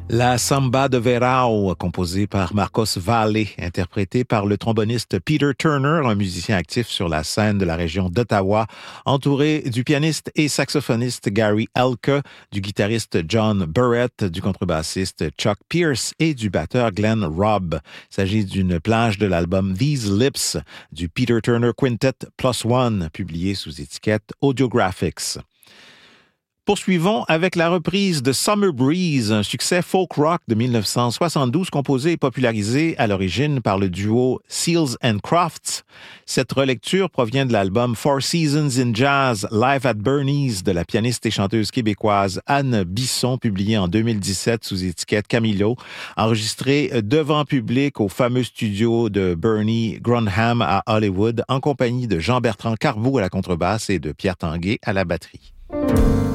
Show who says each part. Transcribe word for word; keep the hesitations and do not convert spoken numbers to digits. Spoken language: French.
Speaker 1: La Samba de Verão, composée par Marcos Valle, interprétée par le tromboniste Peter Turner, un musicien actif sur la scène de la région d'Ottawa, entouré du pianiste et saxophoniste Gary Elke, du guitariste John Burrett, du contrebassiste Chuck Pierce et du batteur Glenn Robb. Il s'agit d'une plage de l'album These Lips du Peter Turner Quintet Plus One, publié sous étiquette Audiographics. Poursuivons avec la reprise de Summer Breeze, un succès folk rock de dix-neuf cent soixante-douze composé et popularisé à l'origine par le duo Seals and Crofts. Cette relecture provient de l'album Four Seasons in Jazz Live at Bernie's de la pianiste et chanteuse québécoise Anne Bisson, publié en deux mille dix-sept sous étiquette Camilo, enregistré devant public au fameux studio de Bernie Grunham à Hollywood en compagnie de Jean-Bertrand Carbeau à la contrebasse et de Pierre Tanguay à la batterie.